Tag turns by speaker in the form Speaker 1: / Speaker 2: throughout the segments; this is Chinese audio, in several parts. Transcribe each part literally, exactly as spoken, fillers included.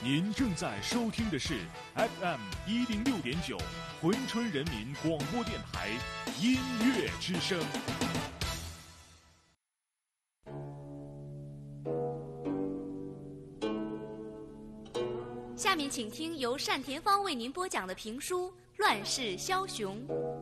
Speaker 1: 您正在收听的是 F M 一零六点九珲春人民广播电台音乐之声。
Speaker 2: 下面请听由单田芳为您播讲的评书《乱世枭雄》。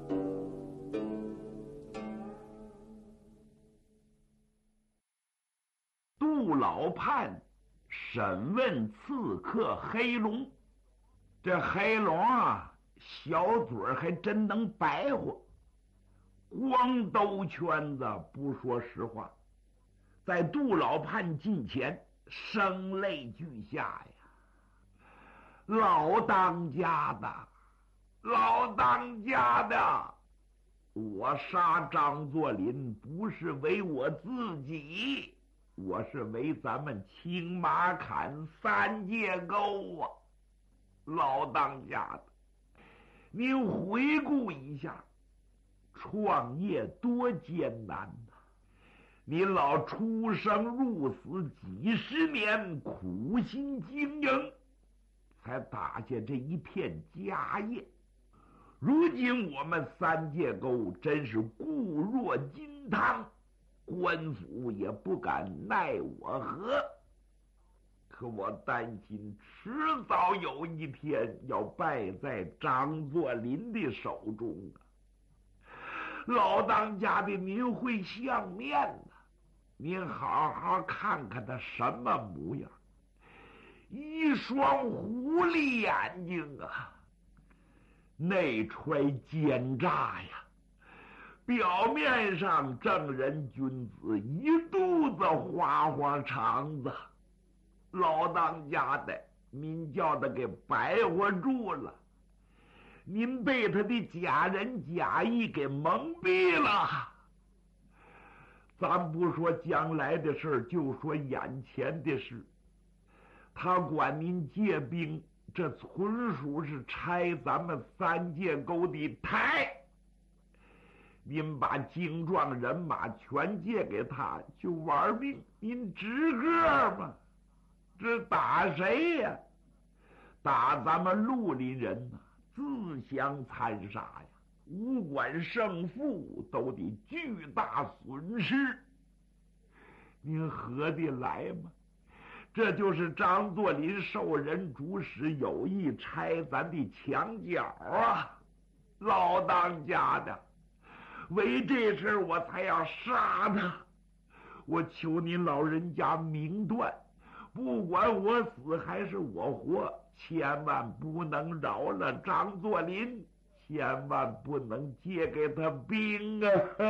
Speaker 3: 杜老判审问刺客黑龙，这黑龙啊，小嘴儿还真能白话，光兜圈子不说实话，在杜老判近前声泪俱下呀。老当家的，老当家的，我杀张作霖不是为我自己，我是为咱们青马坎三界沟啊！老当家的，您回顾一下，创业多艰难呐！您老出生入死几十年，苦心经营，才打下这一片家业。如今我们三界沟真是固若金汤，官府也不敢奈我何。可我担心迟早有一天要败在张作霖的手中啊！老当家的，您会相面的，您好好看看他什么模样，一双狐狸眼睛啊，内揣奸诈呀，表面上正人君子，一肚子花花肠子。老当家的，您叫他给白活住了，您被他的假仁假义给蒙蔽了。咱不说将来的事，就说眼前的事，他管您借兵，这纯属是拆咱们三界沟的台。您把精壮人马全借给他，就玩命，您值个吗？这打谁呀？打咱们绿林人呐、啊，自相残杀呀，无管胜负都得巨大损失，您合得来吗？这就是张作霖受人主使，有意拆咱的墙角啊！老当家的，为这事我才要杀他。我求您老人家明断，不管我死还是我活，千万不能饶了张作霖，千万不能借给他兵啊！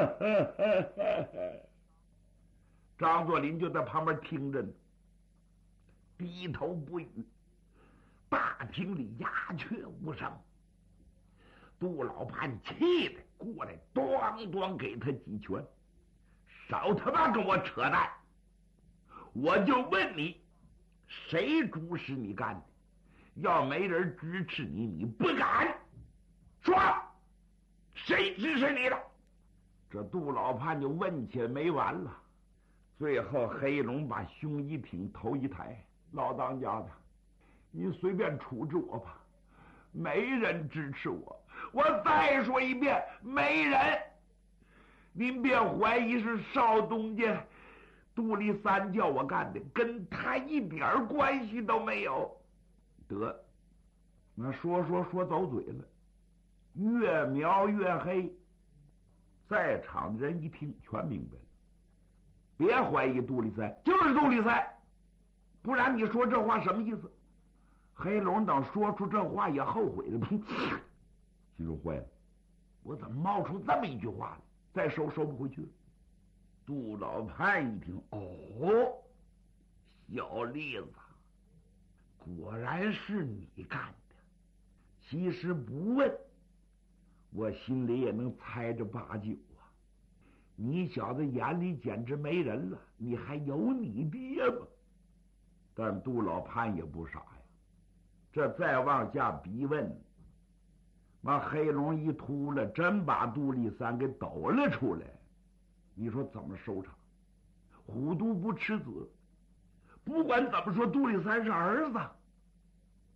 Speaker 3: 张作霖就在旁边听着呢，低头不语。大厅里鸦雀无声。杜老判气的过来，咣咣给他几拳，少他妈跟我扯淡！我就问你，谁主使你干的？要没人支持你，你不敢说，谁支持你的？这杜老判就问起来没完了。最后黑龙把胸一挺，头一抬，老当家的，你随便处置我吧，没人支持我。我再说一遍，没人。您别怀疑是少东家杜立三叫我干的，跟他一点关系都没有。得，那说说说走嘴了，越描越黑。在场的人一听全明白了，别怀疑杜立三，就是杜立三，不然你说这话什么意思？黑龙等说出这话也后悔了，心说坏了，我怎么冒出这么一句话来？再收收不回去了。杜老判一听，哦，小栗子，果然是你干的。其实不问，我心里也能猜着八九啊。你小子眼里简直没人了，你还有你爹吗？但杜老判也不傻呀，这再往下逼问，那黑龙一秃了，真把杜立三给抖了出来。你说怎么收场？虎毒不吃子，不管怎么说，杜立三是儿子，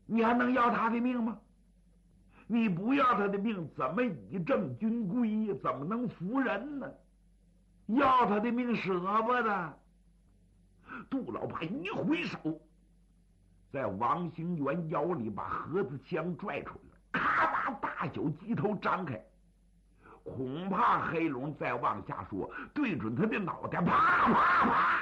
Speaker 3: 你还能要他的命吗？你不要他的命，怎么以正军规？怎么能服人呢？要他的命舍不得。杜老潘一挥手，在王兴元腰里把盒子枪拽出来，咔把大小鸡头张开，恐怕黑龙再往下说，对准他的脑袋，啪啪啪，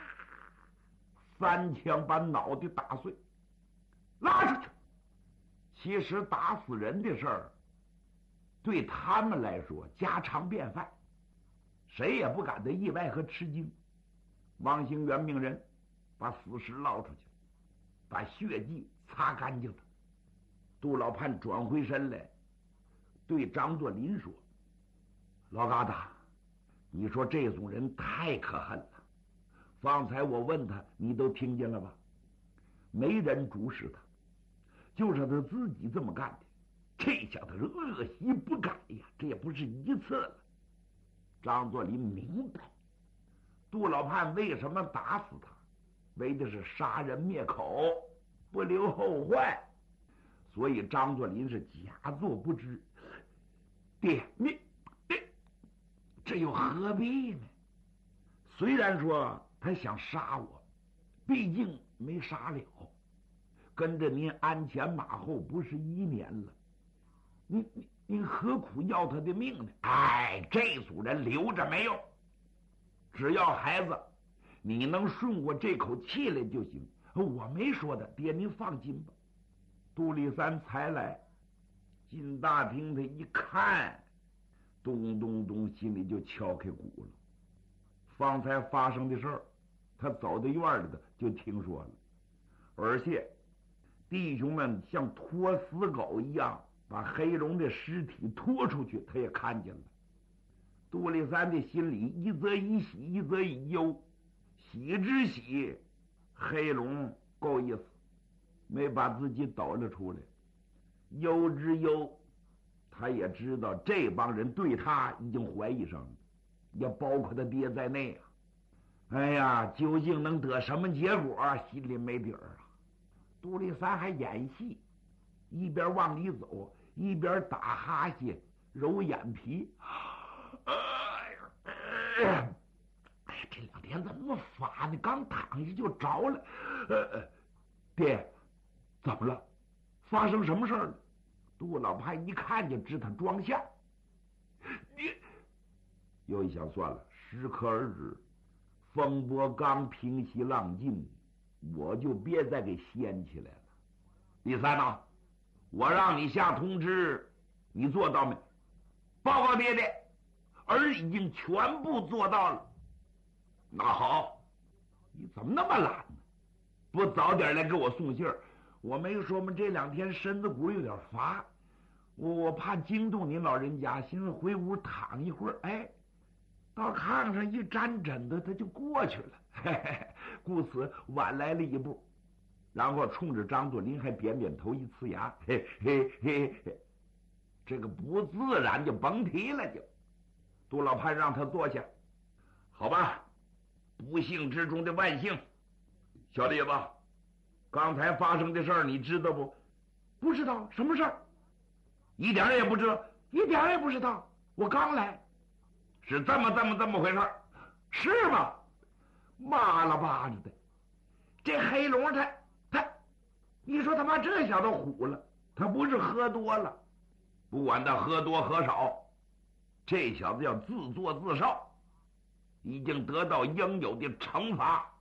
Speaker 3: 三枪把脑袋打碎，拉出去。其实打死人的事儿，对他们来说家常便饭，谁也不感到意外和吃惊。王兴元命人把死尸捞出去，把血迹擦干净了。杜老潘转回身来，对张作霖说：“老疙瘩，你说这种人太可恨了。方才我问他，你都听见了吧？没人主使他，就是他自己这么干的。这小子是恶习不改呀，这也不是一次了。”张作霖明白杜老潘为什么打死他，为的是杀人灭口，不留后患。所以张作霖是假作不知。爹，你爹，这又何必呢？虽然说他想杀我，毕竟没杀了，跟着您鞍前马后不是一年了，您您您何苦要他的命呢？哎，这组人留着没用，只要孩子你能顺过这口气来就行。我没说的，爹您放心吧。杜立三才来进大厅，他一看，咚咚咚，心里就敲开鼓了。方才发生的事儿，他走到院里头就听说了，而且弟兄们像拖死狗一样把黑龙的尸体拖出去，他也看见了。杜立三的心里一则一喜，一则一忧。喜之喜，黑龙够意思，没把自己抖了出来；忧之忧，他也知道这帮人对他已经怀疑上了，也包括他爹在内啊。哎呀，究竟能得什么结果，心里没底儿啊。杜立三还演戏，一边往里走，一边打哈欠，揉眼皮。哎呀，哎呀，这两天怎么发呢？刚躺下就着了。呃，爹，怎么了？发生什么事儿了？杜老潘一看就知他装相。你又一想，算了，适可而止。风波刚平息浪静，我就别再给掀起来了。第三呢，我让你下通知，你做到没？报告爹爹，儿已经全部做到了。那好，你怎么那么懒呢？不早点来给我送信儿？我没说吗？这两天身子骨有点乏，我我怕惊动您老人家，寻思回屋躺一会儿，哎，到炕上一沾枕头，他就过去了，嘿嘿，故此晚来了一步。然后冲着张作霖还扁扁头一呲牙，嘿嘿嘿嘿，这个不自然就甭提了。就杜老潘让他坐下，好吧，不幸之中的万幸。小李子，刚才发生的事儿你知道不？不知道。什么事儿？一点也不知道。一点也不知道，我刚来。是这么这么这么回事儿，是吗？妈了巴子的，这黑龙他他，你说他妈这小子虎了，他不是喝多了，不管他喝多喝少，这小子要自作自受，已经得到应有的惩罚。